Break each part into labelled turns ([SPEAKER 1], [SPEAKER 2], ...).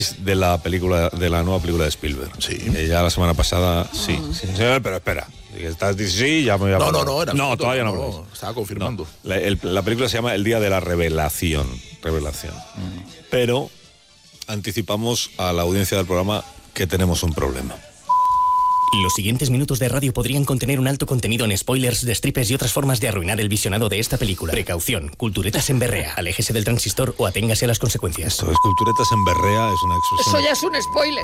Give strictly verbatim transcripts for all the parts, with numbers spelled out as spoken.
[SPEAKER 1] de la película, de la nueva película de Spielberg.
[SPEAKER 2] Sí.
[SPEAKER 1] Eh, ya la semana pasada, sí. Uh-huh. sí, sí pero espera. Estás sí, ya me voy a
[SPEAKER 2] No, no, no, era
[SPEAKER 1] No, todavía no,
[SPEAKER 2] no, no estaba confirmando.
[SPEAKER 1] No, la, el, la película se llama El Día de la Revelación. Revelación. Uh-huh. Pero anticipamos a la audiencia del programa que tenemos un problema.
[SPEAKER 3] Los siguientes minutos de radio podrían contener un alto contenido en spoilers, destripes y otras formas de arruinar el visionado de esta película. Precaución, culturetas en berrea. Aléjese del transistor o aténgase a las consecuencias.
[SPEAKER 1] Esto es culturetas en berrea, es una expresión.
[SPEAKER 4] Eso ya es un spoiler.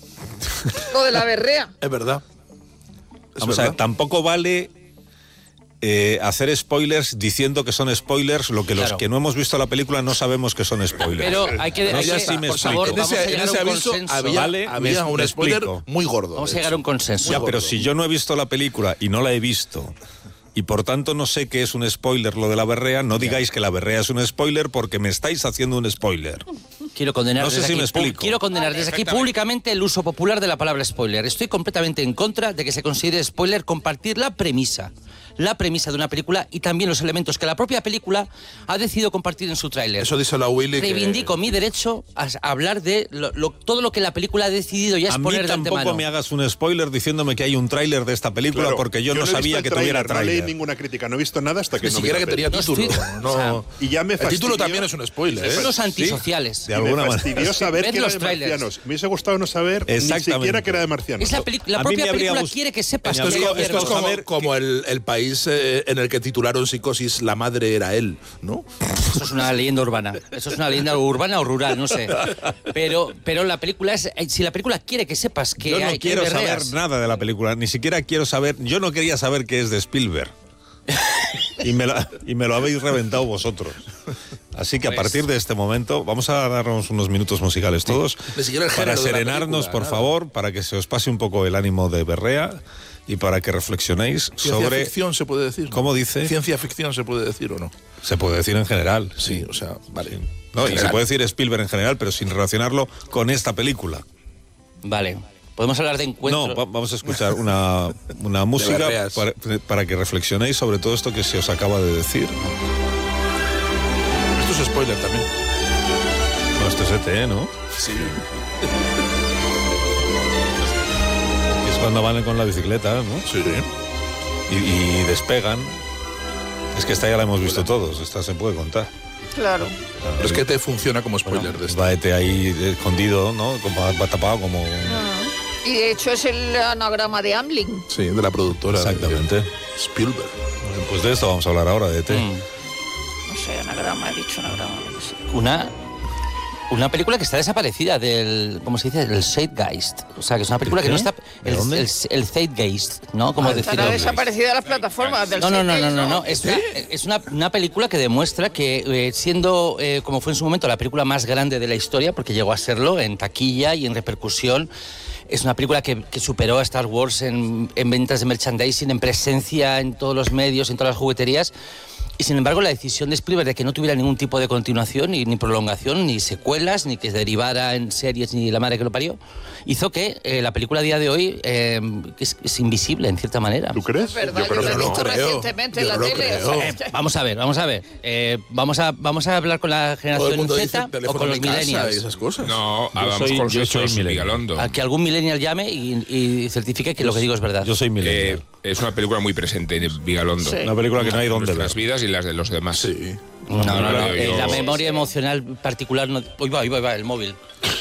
[SPEAKER 4] Lo de la berrea.
[SPEAKER 2] Es verdad.
[SPEAKER 1] Es Vamos verdad. a ver, tampoco vale eh, hacer spoilers diciendo que son spoilers, lo que claro. los que no hemos visto la película no sabemos que son spoilers.
[SPEAKER 5] Pero hay que...
[SPEAKER 1] No
[SPEAKER 5] hay
[SPEAKER 1] sé
[SPEAKER 5] que
[SPEAKER 1] si me
[SPEAKER 5] por
[SPEAKER 1] explico.
[SPEAKER 5] favor, vamos
[SPEAKER 2] en ese,
[SPEAKER 5] a llegar
[SPEAKER 2] en ese
[SPEAKER 5] a un
[SPEAKER 2] aviso
[SPEAKER 5] consenso.
[SPEAKER 2] había,
[SPEAKER 1] ¿Vale?
[SPEAKER 2] había
[SPEAKER 1] me,
[SPEAKER 2] un
[SPEAKER 1] me
[SPEAKER 2] spoiler
[SPEAKER 1] explico.
[SPEAKER 2] muy gordo.
[SPEAKER 5] Vamos a llegar a un consenso.
[SPEAKER 1] Ya, pero si yo no he visto la película y no la he visto... y por tanto no sé qué es un spoiler lo de la berrea, no digáis que la berrea es un spoiler porque me estáis haciendo un spoiler.
[SPEAKER 5] Quiero condenar,
[SPEAKER 1] no sé
[SPEAKER 5] desde,
[SPEAKER 1] si
[SPEAKER 5] aquí,
[SPEAKER 1] me explico.
[SPEAKER 5] quiero condenar desde aquí públicamente el uso popular de la palabra spoiler. Estoy completamente en contra de que se considere spoiler compartir la premisa. La premisa de una película y también los elementos que la propia película ha decidido compartir en su tráiler.
[SPEAKER 2] Eso dice la Willy.
[SPEAKER 5] Reivindico que... mi derecho a hablar de lo, lo, todo lo que la película ha decidido ya exponer de antemano.
[SPEAKER 1] A mí tampoco me hagas un spoiler diciéndome que hay un tráiler de esta película, claro, porque yo, yo no, no sabía que tuviera tráiler.
[SPEAKER 6] No leí ninguna crítica, no he visto nada hasta que
[SPEAKER 2] Ni
[SPEAKER 6] no
[SPEAKER 2] siquiera que tenía título.
[SPEAKER 5] No,
[SPEAKER 2] o sea,
[SPEAKER 6] y ya me
[SPEAKER 2] el
[SPEAKER 6] fastidió.
[SPEAKER 2] título también es un spoiler. ¿eh?
[SPEAKER 5] Son los antisociales.
[SPEAKER 1] Sí, de alguna
[SPEAKER 6] me fastidió
[SPEAKER 1] manera.
[SPEAKER 6] saber que era de
[SPEAKER 5] trailers.
[SPEAKER 6] marcianos. Me hubiese gustado no saber ni siquiera que era de marcianos.
[SPEAKER 5] Es la, la propia película gust... quiere que sepas
[SPEAKER 2] esto
[SPEAKER 5] que
[SPEAKER 2] es, esto es como, como el, el país eh, en el que titularon Psicosis, la madre era él, ¿no?
[SPEAKER 5] Eso es una leyenda urbana. Eso es una leyenda urbana o rural, no sé. Pero, pero la película es... Si la película quiere que sepas que
[SPEAKER 1] yo no
[SPEAKER 5] hay...
[SPEAKER 1] quiero
[SPEAKER 5] que
[SPEAKER 1] saber nada de la película, ni siquiera quiero saber... Yo no quería saber que es de Spielberg. y, me lo, y me lo habéis reventado vosotros. Así que a partir de este momento vamos a darnos unos minutos musicales todos para serenarnos, por favor, para que se os pase un poco el ánimo de berrea y para que reflexionéis
[SPEAKER 2] Ciencia
[SPEAKER 1] sobre...
[SPEAKER 2] Ciencia ficción se puede decir, ¿no?
[SPEAKER 1] ¿Cómo dice?
[SPEAKER 2] Ciencia ficción se puede decir o no.
[SPEAKER 1] Se puede decir en general.
[SPEAKER 2] Sí, sí o sea, vale.
[SPEAKER 1] Sí. No, y se puede decir Spielberg en general, pero sin relacionarlo con esta película.
[SPEAKER 5] Vale. Podemos hablar de encuentros.
[SPEAKER 1] No, va, vamos a escuchar una, una música para, para que reflexionéis sobre todo esto que se os acaba de decir.
[SPEAKER 2] Esto es spoiler también.
[SPEAKER 1] No, esto es E T, ¿no?
[SPEAKER 2] Sí.
[SPEAKER 1] Es cuando van con la bicicleta, ¿no?
[SPEAKER 2] Sí.
[SPEAKER 1] Y, y despegan. Es que esta ya la hemos visto todos, esta se puede contar.
[SPEAKER 4] Claro.
[SPEAKER 2] Pero es que E T funciona como spoiler
[SPEAKER 1] bueno,
[SPEAKER 2] de esto.
[SPEAKER 1] Va E T ahí escondido, ¿no? Como, va tapado como...
[SPEAKER 4] Ah. Y de hecho es el anagrama de Amblin.
[SPEAKER 2] Sí, de la productora.
[SPEAKER 1] Exactamente.
[SPEAKER 2] De Spielberg.
[SPEAKER 1] Bueno, pues de esto vamos a hablar ahora, de E T. Mm.
[SPEAKER 4] No sé, anagrama, he dicho anagrama. No sé.
[SPEAKER 5] Una... Una película que está desaparecida del, ¿cómo se dice? Del Zeitgeist. O sea, que es una película que no está... El, el, el Zeitgeist, ¿no? Como
[SPEAKER 4] ah,
[SPEAKER 5] decirlo.
[SPEAKER 4] Estará desaparecida de las plataformas del
[SPEAKER 5] No, no, no, no, no,
[SPEAKER 4] no.
[SPEAKER 5] no. Es, una, es una, una película que demuestra que, eh, siendo, eh, como fue en su momento, la película más grande de la historia, porque llegó a serlo en taquilla y en repercusión, es una película que, que superó a Star Wars en, en ventas de merchandising, en presencia en todos los medios, en todas las jugueterías. Y sin embargo, la decisión de Spielberg de que no tuviera ningún tipo de continuación, ni, ni prolongación, ni secuelas, ni que se derivara en series, ni la madre que lo parió, hizo que eh, la película a día de hoy eh, es, es invisible, en cierta manera.
[SPEAKER 6] ¿Tú crees?
[SPEAKER 4] Verdad,
[SPEAKER 2] yo creo
[SPEAKER 4] yo
[SPEAKER 2] que no creo.
[SPEAKER 4] Recientemente en la
[SPEAKER 2] no
[SPEAKER 4] tele.
[SPEAKER 2] creo.
[SPEAKER 4] O sea,
[SPEAKER 5] Eh, vamos a ver, vamos a ver. Eh, vamos, a, ¿Vamos a hablar con la generación Z o con los millennials?
[SPEAKER 2] Y esas cosas.
[SPEAKER 7] No,
[SPEAKER 1] yo
[SPEAKER 7] hablamos
[SPEAKER 1] soy,
[SPEAKER 7] con
[SPEAKER 1] yo soy
[SPEAKER 7] Vigalondo.
[SPEAKER 5] A que algún millennial llame y, y certifique que lo que digo es verdad.
[SPEAKER 1] Yo soy millennial.
[SPEAKER 7] Eh, es una película muy presente en Vigalondo.
[SPEAKER 4] Sí.
[SPEAKER 1] Una película que no hay donde ver.
[SPEAKER 7] Las vidas y las de los demás.
[SPEAKER 2] Sí.
[SPEAKER 5] No, no, no.
[SPEAKER 7] no,
[SPEAKER 5] eh,
[SPEAKER 7] yo-
[SPEAKER 5] la memoria emocional particular no... Uy, va, uy, va, va, el móvil.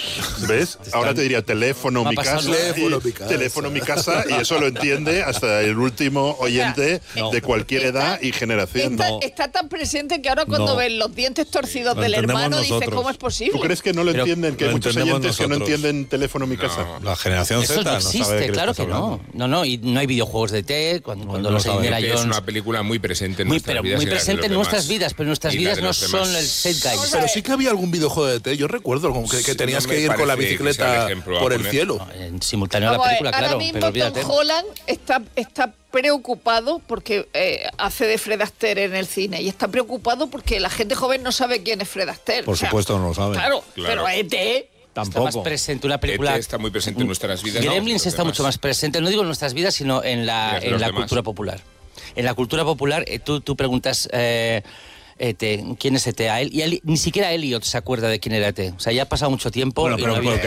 [SPEAKER 6] ¿Ves? Ahora te diría teléfono,
[SPEAKER 5] Me ha
[SPEAKER 6] mi
[SPEAKER 5] pasado
[SPEAKER 6] casa,
[SPEAKER 2] teléfono,
[SPEAKER 6] y,
[SPEAKER 2] mi casa.
[SPEAKER 6] teléfono, mi casa, y eso lo entiende hasta el último oyente
[SPEAKER 1] No.
[SPEAKER 6] de cualquier edad y generación.
[SPEAKER 4] Está,
[SPEAKER 6] ¿no?
[SPEAKER 4] está tan presente que ahora cuando
[SPEAKER 1] No.
[SPEAKER 4] ven los dientes torcidos
[SPEAKER 1] Lo
[SPEAKER 4] del
[SPEAKER 1] entendemos
[SPEAKER 4] hermano dices,
[SPEAKER 1] nosotros.
[SPEAKER 4] ¿cómo es posible?
[SPEAKER 6] ¿Tú crees que no lo
[SPEAKER 5] Pero
[SPEAKER 6] entienden? Que hay
[SPEAKER 1] lo
[SPEAKER 6] muchos
[SPEAKER 1] entendemos
[SPEAKER 6] oyentes que no
[SPEAKER 1] nosotros.
[SPEAKER 6] entienden teléfono, mi casa.
[SPEAKER 1] La generación
[SPEAKER 5] Eso
[SPEAKER 1] Z
[SPEAKER 5] no
[SPEAKER 1] no sabe de
[SPEAKER 5] existe,
[SPEAKER 1] qué
[SPEAKER 5] claro
[SPEAKER 1] estás
[SPEAKER 5] que no.
[SPEAKER 1] hablando.
[SPEAKER 5] No, no, y no hay videojuegos de T, cuando,
[SPEAKER 1] No,
[SPEAKER 5] cuando
[SPEAKER 1] no
[SPEAKER 5] los
[SPEAKER 1] sabe.
[SPEAKER 5] Indiana
[SPEAKER 7] Es
[SPEAKER 5] Jones...
[SPEAKER 7] una película muy presente en
[SPEAKER 5] Muy,
[SPEAKER 7] nuestras
[SPEAKER 5] pero
[SPEAKER 7] vidas.
[SPEAKER 5] muy
[SPEAKER 7] y las de
[SPEAKER 5] presente
[SPEAKER 7] los
[SPEAKER 5] en nuestras
[SPEAKER 7] demás.
[SPEAKER 5] vidas, pero en nuestras
[SPEAKER 7] Y la
[SPEAKER 5] vidas
[SPEAKER 7] de
[SPEAKER 5] no
[SPEAKER 7] los
[SPEAKER 5] son
[SPEAKER 7] demás.
[SPEAKER 5] el Zeitgeist.
[SPEAKER 2] Pero sí que había algún videojuego de T. Yo recuerdo como que, que
[SPEAKER 7] Sí,
[SPEAKER 2] tenías
[SPEAKER 7] no me
[SPEAKER 2] que ir con la
[SPEAKER 7] parece que sea el
[SPEAKER 2] bicicleta
[SPEAKER 7] ejemplo a
[SPEAKER 2] por el
[SPEAKER 7] poner.
[SPEAKER 2] cielo.
[SPEAKER 5] No, en simultáneo a la
[SPEAKER 4] Vamos a ver,
[SPEAKER 5] película,
[SPEAKER 4] ahora
[SPEAKER 5] claro,
[SPEAKER 4] mismo
[SPEAKER 5] pero olvídate.
[SPEAKER 4] Tom Holland está, está preocupado porque eh, hace de Fred Astaire en el cine y está preocupado porque la gente joven no sabe quién es Fred Astaire.
[SPEAKER 1] Por
[SPEAKER 4] O sea,
[SPEAKER 1] supuesto no lo saben.
[SPEAKER 4] Claro,
[SPEAKER 7] Claro.
[SPEAKER 4] pero E T
[SPEAKER 5] Está más
[SPEAKER 1] Tampoco.
[SPEAKER 5] presente una película...
[SPEAKER 7] E T está muy presente en nuestras vidas.
[SPEAKER 5] Gremlins
[SPEAKER 7] ¿no?
[SPEAKER 5] está mucho más presente, no digo en nuestras vidas, sino en
[SPEAKER 7] Y
[SPEAKER 5] la,
[SPEAKER 7] las de
[SPEAKER 5] en
[SPEAKER 7] los
[SPEAKER 5] la
[SPEAKER 7] demás.
[SPEAKER 5] cultura popular. En la cultura popular, eh, tú, tú preguntas... Eh, E T, quién es E T, a él, y él- ni siquiera Elliot se acuerda de quién era E T. O sea, ya ha pasado mucho tiempo.
[SPEAKER 8] Bueno,
[SPEAKER 5] y
[SPEAKER 8] pero
[SPEAKER 5] no había-
[SPEAKER 8] porque